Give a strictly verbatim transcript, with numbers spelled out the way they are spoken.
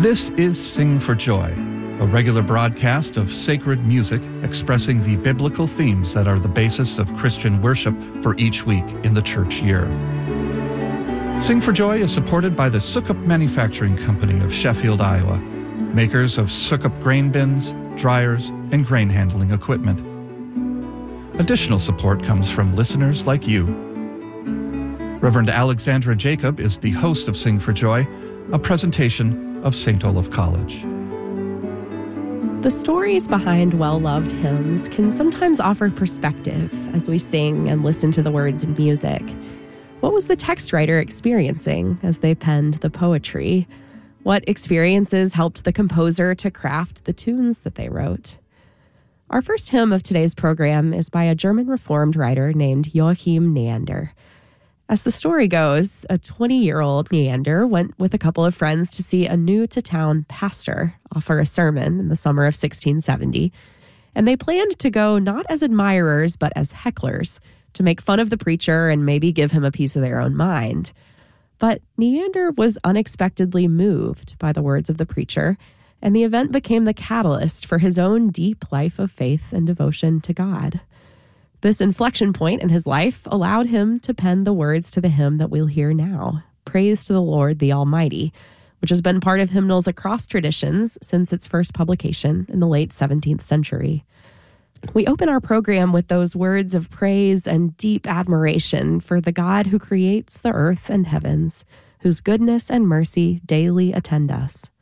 This is Sing for Joy, a regular broadcast of sacred music expressing the biblical themes that are the basis of Christian worship for each week in the church year. Sing for Joy is supported by the Sukup Manufacturing Company of Sheffield, Iowa, makers of Sukup grain bins, dryers, and grain handling equipment. Additional support comes from listeners like you. Reverend Alexandra Jacob is the host of Sing for Joy, a presentation of Saint Olaf College. The stories behind well-loved hymns can sometimes offer perspective as we sing and listen to the words and music. What was the text writer experiencing as they penned the poetry? What experiences helped the composer to craft the tunes that they wrote? Our first hymn of today's program is by a German Reformed writer named Joachim Neander. As the story goes, a twenty-year-old Neander went with a couple of friends to see a new-to-town pastor offer a sermon in the summer of sixteen seventy, and they planned to go not as admirers but as hecklers, to make fun of the preacher and maybe give him a piece of their own mind. But Neander was unexpectedly moved by the words of the preacher, and the event became the catalyst for his own deep life of faith and devotion to God. This inflection point in his life allowed him to pen the words to the hymn that we'll hear now, Praise to the Lord the Almighty, which has been part of hymnals across traditions since its first publication in the late seventeenth century. We open our program with those words of praise and deep admiration for the God who creates the earth and heavens, whose goodness and mercy daily attend us.